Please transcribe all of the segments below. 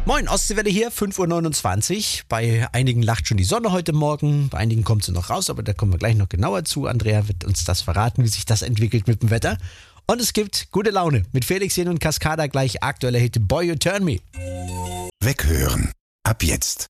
Moin, Ostseewelle hier, 5.29 Uhr. Bei einigen lacht schon die Sonne heute Morgen, bei einigen kommt sie noch raus, aber da kommen wir gleich noch genauer zu. Andrea wird uns das verraten, wie sich das entwickelt mit dem Wetter. Und es gibt gute Laune mit Felix Jen und Cascada, gleich aktueller Hit Boy You Turn Me. Weghören. Ab jetzt.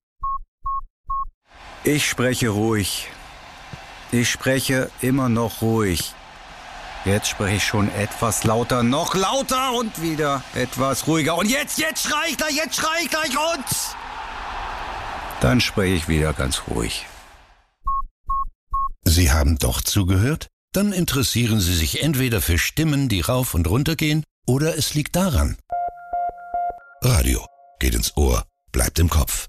Ich spreche ruhig. Ich spreche immer noch ruhig. Jetzt spreche ich schon etwas lauter, noch lauter und wieder etwas ruhiger. Und jetzt schrei ich gleich und dann spreche ich wieder ganz ruhig. Sie haben doch zugehört? Dann interessieren Sie sich entweder für Stimmen, die rauf und runter gehen, oder es liegt daran. Radio geht ins Ohr, bleibt im Kopf.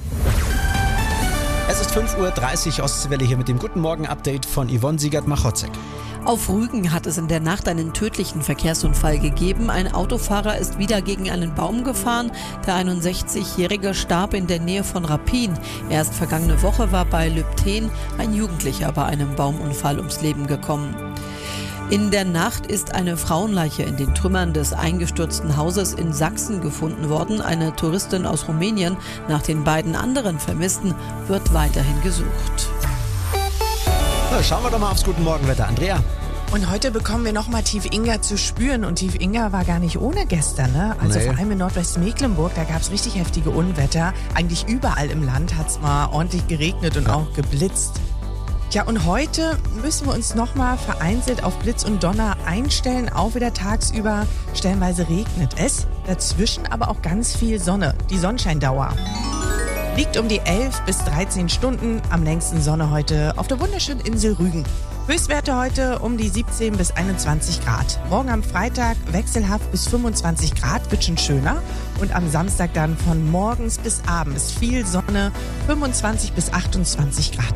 Es ist 5.30 Uhr, Ostseewelle hier mit dem Guten Morgen-Update von Yvonne Siegert-Machotzek. Auf Rügen hat es in der Nacht einen tödlichen Verkehrsunfall gegeben. Ein Autofahrer ist wieder gegen einen Baum gefahren. Der 61-Jährige starb in der Nähe von Rappin. Erst vergangene Woche war bei Lübten ein Jugendlicher bei einem Baumunfall ums Leben gekommen. In der Nacht ist eine Frauenleiche in den Trümmern des eingestürzten Hauses in Sachsen gefunden worden. Eine Touristin aus Rumänien. Nach den beiden anderen Vermissten wird weiterhin gesucht. Na, schauen wir doch mal aufs Guten Morgenwetter. Andrea. Und heute bekommen wir nochmal Tief-Inga zu spüren. Und Tief-Inga war gar nicht ohne gestern, ne? Also Nee. vor allem in Nordwestmecklenburg, da gab es richtig heftige Unwetter. Eigentlich überall im Land hat es mal ordentlich geregnet und auch geblitzt. Ja, und heute müssen wir uns nochmal vereinzelt auf Blitz und Donner einstellen. Auch wieder tagsüber stellenweise regnet es. Dazwischen aber auch ganz viel Sonne. Die Sonnenscheindauer liegt um die 11 bis 13 Stunden. Am längsten Sonne heute auf der wunderschönen Insel Rügen. Höchstwerte heute um die 17 bis 21 Grad. Morgen am Freitag wechselhaft bis 25 Grad, wird schon schöner. Und am Samstag dann von morgens bis abends viel Sonne, 25 bis 28 Grad.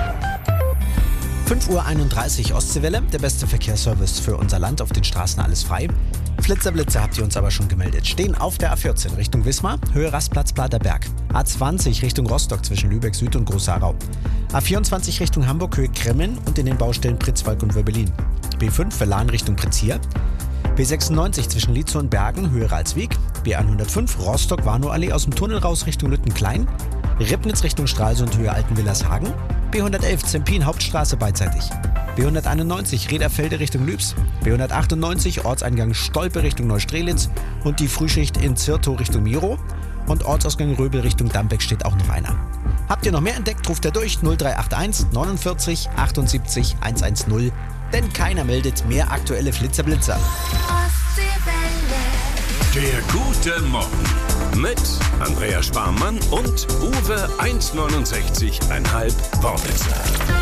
5.31 Uhr, Ostseewelle, der beste Verkehrsservice für unser Land, auf den Straßen alles frei. Flitzer-Blitze habt ihr uns aber schon gemeldet. Stehen auf der A14 Richtung Wismar, Höhe Rastplatz Platerberg. A20 Richtung Rostock zwischen Lübeck Süd und Großharau. A24 Richtung Hamburg, Höhe Kremmen und in den Baustellen Pritzwalk und Wöbbelin. B5 Verlan Richtung Pritzhier. B96 zwischen Lietzow und Bergen, Höhe Ralswiek. B105 Rostock-Warnow-Allee aus dem Tunnel raus Richtung Lüttenklein. Ribnitz Richtung Stralsund, Höhe Altenwillershagen. B111 Zempin Hauptstraße beidseitig. B191 Rederfelde Richtung Lübs. B198 Ortseingang Stolpe Richtung Neustrelitz und die Frühschicht in Zirtow Richtung Miro. Und Ortsausgang Röbel Richtung Dambeck steht auch noch einer. Habt ihr noch mehr entdeckt, ruft er durch 0381 49 78 110. Denn keiner meldet mehr aktuelle Flitzer-Blitzer. Der gute Morgen mit Andrea Sparmann und Uwe 1,69,5 Wortwitzer.